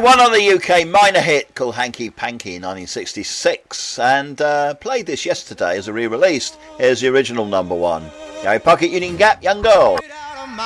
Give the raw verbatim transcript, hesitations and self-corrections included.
one on the U K minor hit called Hanky Panky in nineteen sixty-six, and uh, played this yesterday as a re-release. Here's the original number one. Gary Pocket, Union Gap, Young Girl.